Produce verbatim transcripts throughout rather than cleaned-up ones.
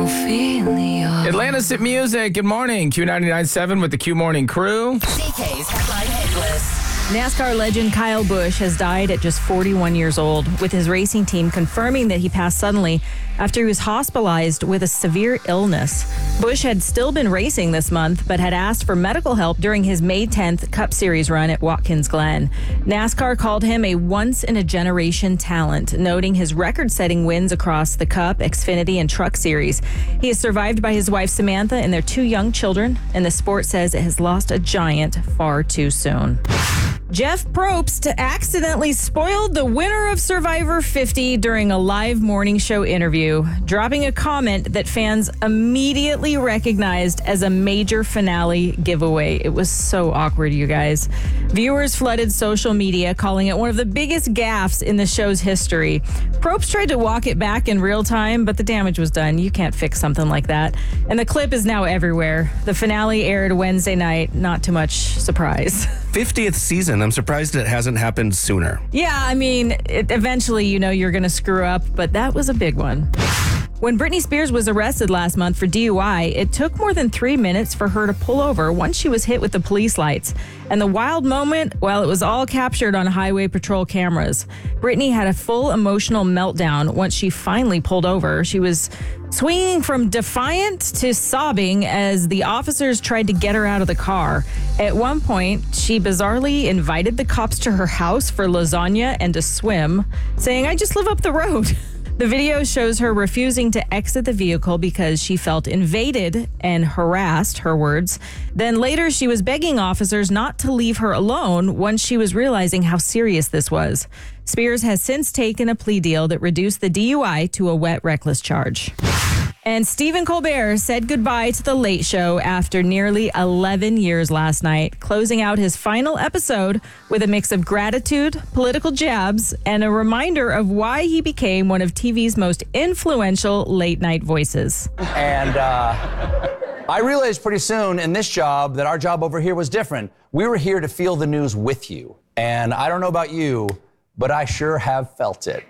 Ophelia. Atlanta's Hit Music. Good morning. Q ninety-nine point seven with the Q Morning Crew. C K's Headline Hit List. NASCAR legend Kyle Busch has died at just forty-one years old, with his racing team confirming that he passed suddenly after he was hospitalized with a severe illness. Busch had still been racing this month, but had asked for medical help during his May tenth Cup Series run at Watkins Glen. NASCAR called him a once-in-a-generation talent, noting his record-setting wins across the Cup, Xfinity, and Truck Series. He is survived by his wife Samantha and their two young children, and the sport says it has lost a giant far too soon. Jeff Probst accidentally spoiled the winner of Survivor fifty during a live morning show interview, dropping a comment that fans immediately recognized as a major finale giveaway. It was so awkward, you guys. Viewers flooded social media, calling it one of the biggest gaffes in the show's history. Probst tried to walk it back in real time, but the damage was done. You can't fix something like that. And the clip is now everywhere. The finale aired Wednesday night. Not too much surprise. fiftieth season. I'm surprised it hasn't happened sooner. Yeah, I mean, it, eventually, you know, you're going to screw up, but that was a big one. When Britney Spears was arrested last month for D U I, it took more than three minutes for her to pull over once she was hit with the police lights. And the wild moment, well, it was all captured on highway patrol cameras. Britney had a full emotional meltdown once she finally pulled over. She was swinging from defiant to sobbing as the officers tried to get her out of the car. At one point, she bizarrely invited the cops to her house for lasagna and a swim, saying, "I just live up the road." The video shows her refusing to exit the vehicle because she felt invaded and harassed, her words. Then later, she was begging officers not to leave her alone once she was realizing how serious this was. Spears has since taken a plea deal that reduced the D U I to a wet, reckless charge. And Stephen Colbert said goodbye to The Late Show after nearly eleven years last night, closing out his final episode with a mix of gratitude, political jabs, and a reminder of why he became one of T V's most influential late-night voices. And uh, I realized pretty soon in this job that our job over here was different. We were here to feel the news with you. And I don't know about you, but I sure have felt it.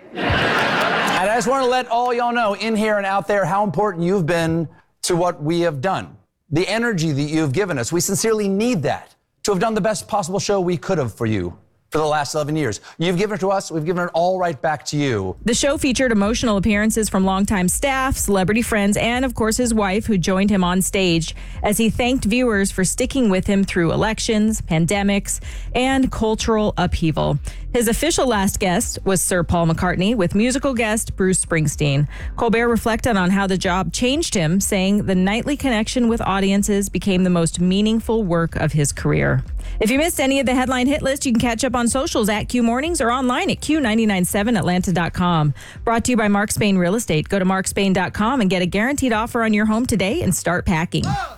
And I just want to let all y'all know in here and out there how important you've been to what we have done. The energy that you've given us. We sincerely need that to have done the best possible show we could have for you for the last eleven years. You've given it to us. We've given it all right back to you. The show featured emotional appearances from longtime staff, celebrity friends, and, of course, his wife, who joined him on stage as he thanked viewers for sticking with him through elections, pandemics, and cultural upheaval. His official last guest was Sir Paul McCartney with musical guest Bruce Springsteen. Colbert reflected on how the job changed him, saying the nightly connection with audiences became the most meaningful work of his career. If you missed any of the headline hit list, you can catch up on socials at Q Mornings or online at Q nine nine seven Atlanta dot com. Brought to you by Mark Spain Real Estate. Go to mark spain dot com and get a guaranteed offer on your home today and start packing.